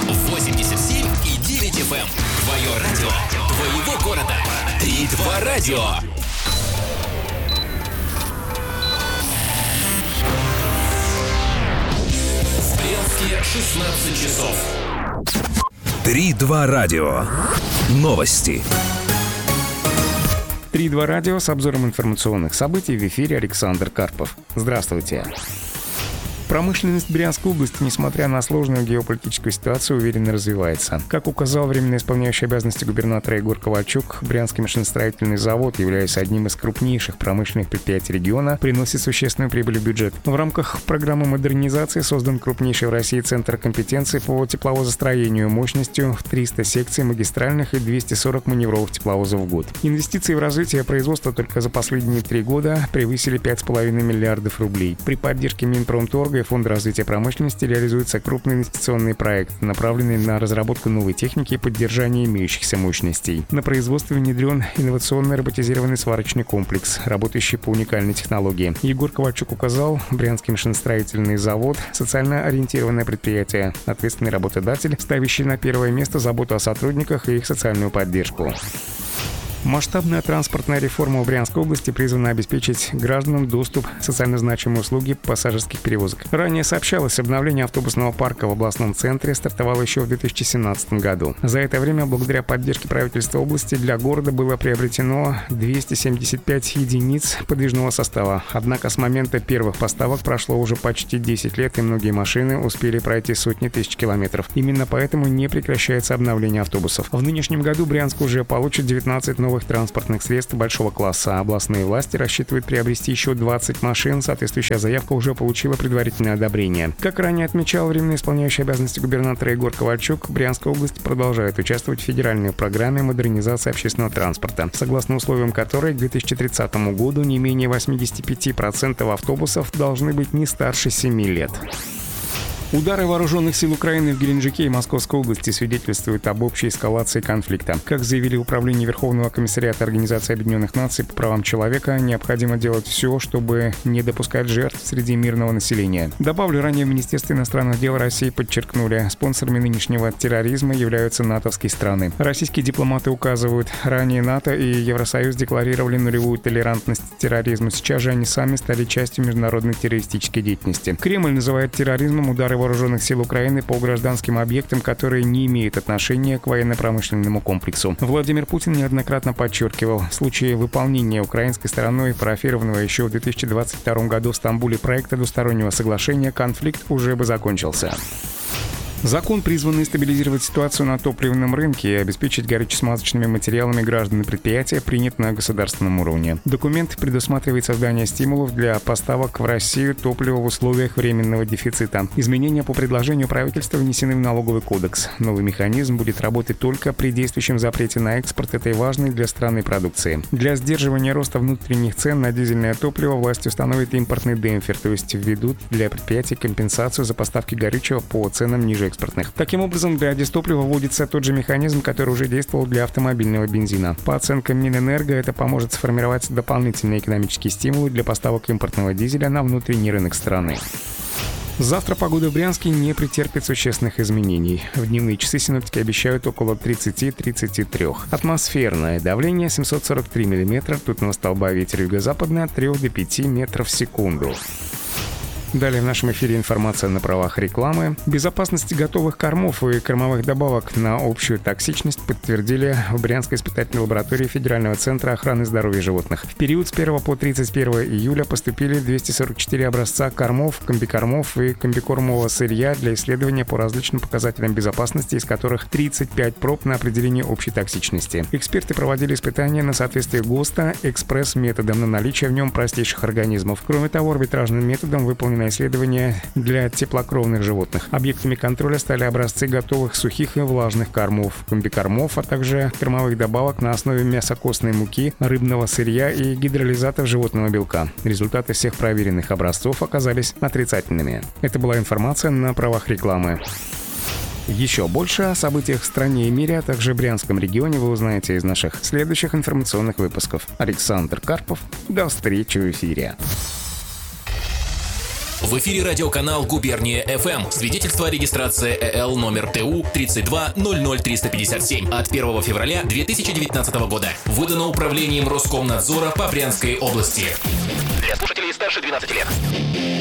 87,9 FM. Твое радио, твоего города. 3-2 радио. В Брянске 16 часов. 3-2 радио. Новости. 3-2 радио с обзором информационных событий. В эфире Александр Карпов. Здравствуйте. Промышленность Брянской области, несмотря на сложную геополитическую ситуацию, уверенно развивается. Как указал временно исполняющий обязанности губернатора Егор Ковальчук, Брянский машиностроительный завод, являясь одним из крупнейших промышленных предприятий региона, приносит существенную прибыль в бюджет. В рамках программы модернизации создан крупнейший в России центр компетенции по тепловозостроению мощностью в 300 секций магистральных и 240 маневровых тепловозов в год. Инвестиции в развитие производства только за последние 3 года превысили 5,5 миллиардов рублей. При поддержке Минпромторга и Фонда развития промышленности реализуются крупные инвестиционные проекты, направленные на разработку новой техники и поддержание имеющихся мощностей. На производство внедрен инновационный роботизированный сварочный комплекс, работающий по уникальной технологии. Егор Ковальчук указал, Брянский машиностроительный завод – социально ориентированное предприятие, ответственный работодатель, ставящий на первое место заботу о сотрудниках и их социальную поддержку. Масштабная транспортная реформа в Брянской области призвана обеспечить гражданам доступ к социально значимой услуге пассажирских перевозок. Ранее сообщалось, обновление автобусного парка в областном центре стартовало еще в 2017 году. За это время, благодаря поддержке правительства области, для города было приобретено 275 единиц подвижного состава. Однако с момента первых поставок прошло уже почти 10 лет, и многие машины успели пройти сотни тысяч километров. Именно поэтому не прекращается обновление автобусов. В нынешнем году Брянск уже получит 19 новых транспортных средств большого класса. Областные власти рассчитывают приобрести еще 20 машин. Соответствующая заявка уже получила предварительное одобрение. Как ранее отмечал временно исполняющий обязанности губернатора Егор Ковальчук, Брянская область продолжает участвовать в федеральной программе модернизации общественного транспорта, согласно условиям которой к 2030 году не менее 85% автобусов должны быть не старше 7 лет. Удары вооруженных сил Украины в Геленджике и Московской области свидетельствуют об общей эскалации конфликта. Как заявили в Управлении Верховного комиссариата Организации Объединенных Наций по правам человека, необходимо делать все, чтобы не допускать жертв среди мирного населения. Добавлю, ранее в Министерстве иностранных дел России подчеркнули, спонсорами нынешнего терроризма являются натовские страны. Российские дипломаты указывают, ранее НАТО и Евросоюз декларировали нулевую толерантность терроризму. Сейчас же они сами стали частью международной террористической деятельности. Кремль называет терроризмом удары вооруженных сил Украины по гражданским объектам, которые не имеют отношения к военно-промышленному комплексу. Владимир Путин неоднократно подчеркивал, в случае выполнения украинской стороной парафированного еще в 2022 году в Стамбуле проекта двустороннего соглашения, конфликт уже бы закончился. Закон, призванный стабилизировать ситуацию на топливном рынке и обеспечить горюче-смазочными материалами граждан и предприятия, принят на государственном уровне. Документ предусматривает создание стимулов для поставок в Россию топлива в условиях временного дефицита. Изменения по предложению правительства внесены в налоговый кодекс. Новый механизм будет работать только при действующем запрете на экспорт этой важной для страны продукции. Для сдерживания роста внутренних цен на дизельное топливо власти установят импортный демпфер, то есть введут для предприятий компенсацию за поставки горючего по ценам ниже экспортных. Таким образом, для дистоплива вводится тот же механизм, который уже действовал для автомобильного бензина. По оценкам Минэнерго, это поможет сформировать дополнительные экономические стимулы для поставок импортного дизеля на внутренний рынок страны. Завтра погода в Брянске не претерпит существенных изменений. В дневные часы синоптики обещают около 30-33. Атмосферное давление 743 мм, ртутного столба, ветер юго-западный от 3 до 5 метров в секунду. Далее в нашем эфире информация на правах рекламы. Безопасность готовых кормов и кормовых добавок на общую токсичность подтвердили в Брянской испытательной лаборатории Федерального центра охраны здоровья животных. В период с 1 по 31 июля поступили 244 образца кормов, комбикормов и комбикормового сырья для исследования по различным показателям безопасности, из которых 35 проб на определение общей токсичности. Эксперты проводили испытания на соответствие ГОСТа экспресс-методом на наличие в нем простейших организмов. Кроме того, арбитражным методом выполнено исследования для теплокровных животных. Объектами контроля стали образцы готовых сухих и влажных кормов, комбикормов, а также кормовых добавок на основе мясокостной муки, рыбного сырья и гидролизатов животного белка. Результаты всех проверенных образцов оказались отрицательными. Это была информация на правах рекламы. Еще больше о событиях в стране и мире, а также в Брянском регионе вы узнаете из наших следующих информационных выпусков. Александр Карпов. До встречи в эфире. В эфире радиоканал «Губерния ФМ». Свидетельство о регистрации ЭЛ номер ТУ 3200357 от 1 февраля 2019 года. Выдано управлением Роскомнадзора по Брянской области. Для слушателей старше 12 лет.